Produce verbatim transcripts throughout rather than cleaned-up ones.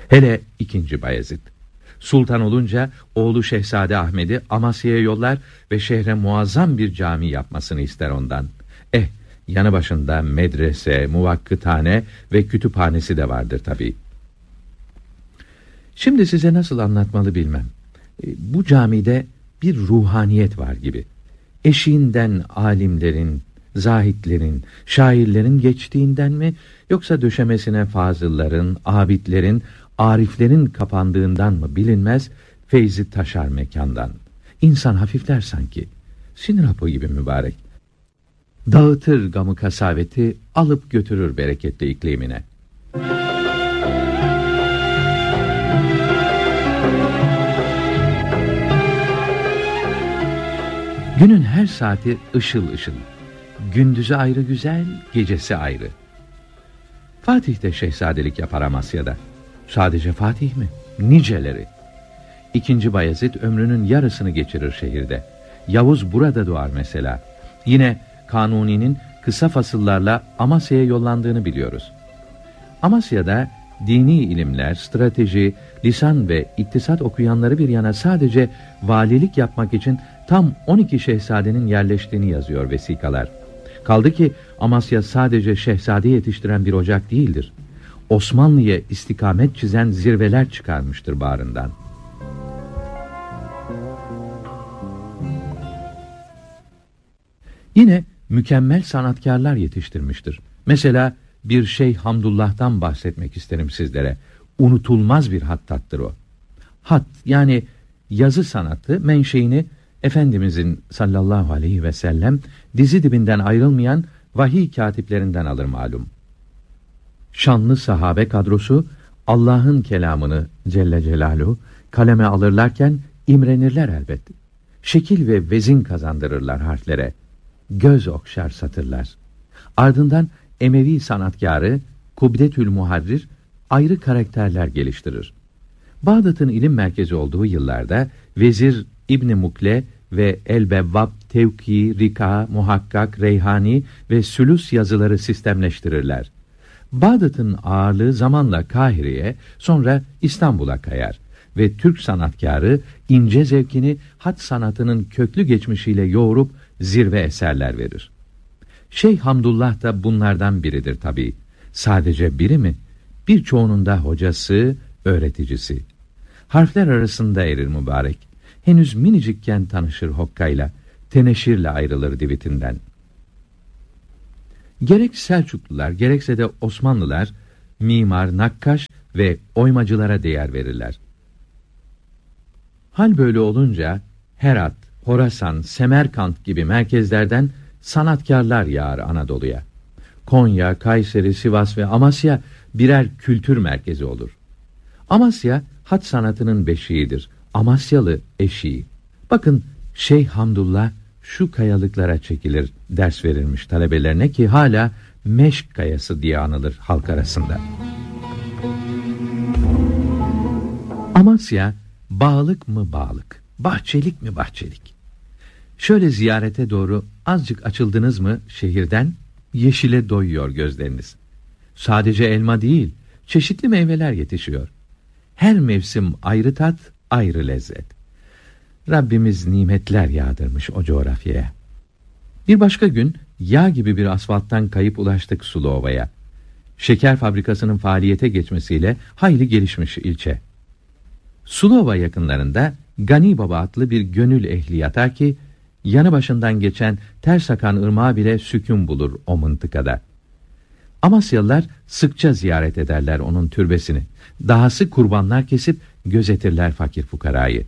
Hele ikinci Bayezid. Sultan olunca oğlu Şehzade Ahmet'i Amasya'ya yollar ve şehre muazzam bir cami yapmasını ister ondan. Eh, yanı başında medrese, muvakkıthane ve kütüphanesi de vardır tabii. Şimdi size nasıl anlatmalı bilmem. Bu camide bir ruhaniyet var gibi. Eşiğinden alimlerin, zahitlerin, şairlerin geçtiğinden mi, yoksa döşemesine fazılların, abidlerin, ariflerin kapandığından mı bilinmez, feyzi taşar mekandan. İnsan hafifler sanki. Sinir hapı gibi mübarek. Dağıtır gamı kasaveti, alıp götürür bereketli iklimine. Günün her saati ışıl ışıl. Gündüzü ayrı güzel, gecesi ayrı. Fatih de şehzadelik yapar Amasya'da. Sadece Fatih mi? Niceleri. İkinci Bayezid ömrünün yarısını geçirir şehirde. Yavuz burada doğar mesela. Yine Kanuni'nin kısa fasıllarla Amasya'ya yollandığını biliyoruz. Amasya'da dini ilimler, strateji, lisan ve iktisat okuyanları bir yana sadece valilik yapmak için tam on iki şehzadenin yerleştiğini yazıyor vesikalar. Kaldı ki Amasya sadece şehzade yetiştiren bir ocak değildir. Osmanlı'ya istikamet çizen zirveler çıkarmıştır bağrından. Yine mükemmel sanatkarlar yetiştirmiştir. Mesela bir Şeyh Hamdullah'tan bahsetmek isterim sizlere. Unutulmaz bir hattattır o. Hat, yani yazı sanatı menşeini Efendimizin sallallahu aleyhi ve sellem dizi dibinden ayrılmayan vahiy katiplerinden alır malum. Şanlı sahabe kadrosu Allah'ın kelamını Celle Celaluhu kaleme alırlarken imrenirler elbet. Şekil ve vezin kazandırırlar harflere. Göz okşar satırlar. Ardından Emevi sanatkarı Kubdetül Muharrir ayrı karakterler geliştirir. Bağdat'ın ilim merkezi olduğu yıllarda Vezir İbn Mukle ve El-Bevvab, Tevki, Rika, Muhakkak, Reyhani ve Sülüs yazıları sistemleştirirler. Bağdat'ın ağırlığı zamanla Kahire'ye, sonra İstanbul'a kayar ve Türk sanatkarı ince zevkini hat sanatının köklü geçmişiyle yoğurup zirve eserler verir. Şeyh Hamdullah da bunlardan biridir tabii. Sadece biri mi? Birçoğunun da hocası, öğreticisi. Harfler arasında erir mübarek. Henüz minicikken tanışır hokkayla, teneşirle ayrılır divitinden. Gerek Selçuklular, gerekse de Osmanlılar, mimar, nakkaş ve oymacılara değer verirler. Hal böyle olunca, Herat, Horasan, Semerkant gibi merkezlerden sanatkarlar yağar Anadolu'ya. Konya, Kayseri, Sivas ve Amasya birer kültür merkezi olur. Amasya, hat sanatının beşiğidir. Amasyalı eşiği. Bakın, Şeyh Hamdullah şu kayalıklara çekilir ders verilmiş talebelerine ki hala Meşk Kayası diye anılır halk arasında. Amasya, bağlık mı bağlık, bahçelik mi bahçelik. Şöyle ziyarete doğru azıcık açıldınız mı şehirden, yeşile doyuyor gözleriniz. Sadece elma değil, çeşitli meyveler yetişiyor. Her mevsim ayrı tat, ayrı lezzet. Rabbimiz nimetler yağdırmış o coğrafyaya. Bir başka gün yağ gibi bir asfalttan kayıp ulaştık Suluova'ya. Şeker fabrikasının faaliyete geçmesiyle hayli gelişmiş ilçe. Sulova yakınlarında Gani Baba adlı bir gönül ehli yatar ki, yanı başından geçen ters akan ırmağı bile sükun bulur o mıntıkada. Amasyalılar sıkça ziyaret ederler onun türbesini. Dahası kurbanlar kesip gözetirler fakir fukarayı.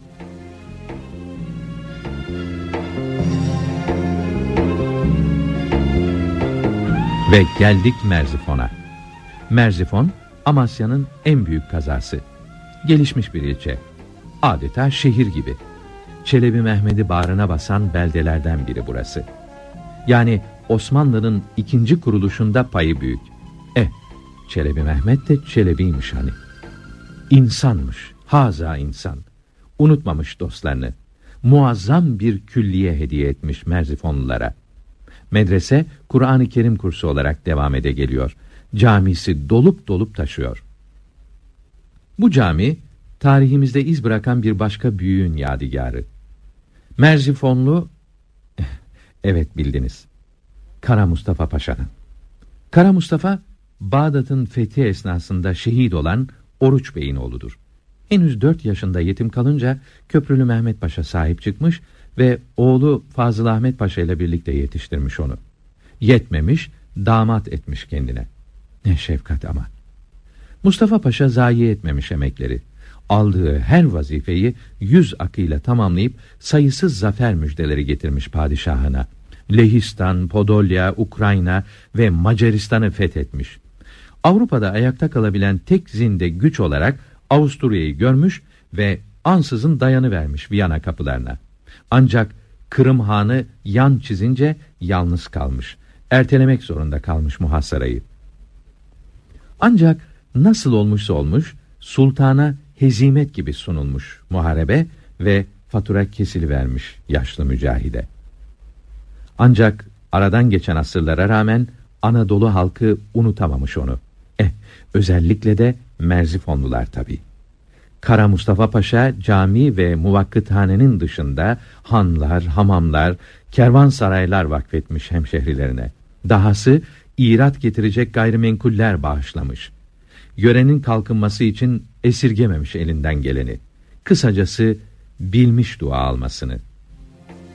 Ve geldik Merzifon'a. Merzifon, Amasya'nın en büyük kazası. Gelişmiş bir ilçe. Adeta şehir gibi. Çelebi Mehmet'i bağrına basan beldelerden biri burası. Yani Osmanlı'nın ikinci kuruluşunda payı büyük. Eh, Çelebi Mehmet de Çelebi'ymiş hani. İnsanmış, haza insan. Unutmamış dostlarını. Muazzam bir külliye hediye etmiş Merzifonlulara. Medrese, Kur'an-ı Kerim kursu olarak devam ede geliyor. Camisi dolup dolup taşıyor. Bu cami, tarihimizde iz bırakan bir başka büyüğün yadigarı. Merzifonlu, evet bildiniz, Kara Mustafa Paşa'nın. Kara Mustafa, Bağdat'ın fethi esnasında şehit olan Oruç Bey'in oğludur. Henüz dört yaşında yetim kalınca Köprülü Mehmet Paşa sahip çıkmış ve oğlu Fazıl Ahmet Paşa ile birlikte yetiştirmiş onu. Yetmemiş, damat etmiş kendine. Ne şefkat ama. Mustafa Paşa zayi etmemiş emekleri. Aldığı her vazifeyi yüz akıyla tamamlayıp sayısız zafer müjdeleri getirmiş padişahına. Lehistan, Podolya, Ukrayna ve Macaristan'ı fethetmiş. Avrupa'da ayakta kalabilen tek zinde güç olarak Avusturya'yı görmüş ve ansızın dayanıvermiş Viyana kapılarına. Ancak Kırım Hanı yan çizince yalnız kalmış. Ertelemek zorunda kalmış muhasarayı. Ancak nasıl olmuşsa olmuş, sultana hezimet gibi sunulmuş muharebe ve fatura kesilivermiş yaşlı mücahide. Ancak aradan geçen asırlara rağmen Anadolu halkı unutamamış onu. Eh, özellikle de Merzifonlular tabii. Kara Mustafa Paşa cami ve muvakkıthanenin dışında hanlar, hamamlar, kervansaraylar vakfetmiş hemşehrilerine. Dahası irat getirecek gayrimenkuller bağışlamış. Yörenin kalkınması için esirgememiş elinden geleni. Kısacası bilmiş dua almasını.